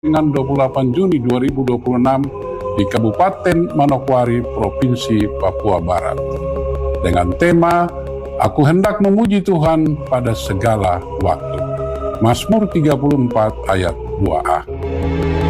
dengan 28 Juni 2026 di Kabupaten Manokwari, Provinsi Papua Barat. Dengan tema, Aku hendak memuji Tuhan pada segala waktu. Mazmur 34 ayat 2a.